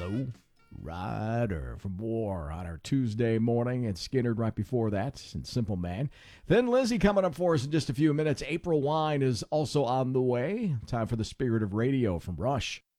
Low Rider from War on our Tuesday morning. And Skinner right before that, and Simple Man. Then Lizzie coming up for us in just a few minutes. April Wine is also on the way. Time for the Spirit of Radio from Rush.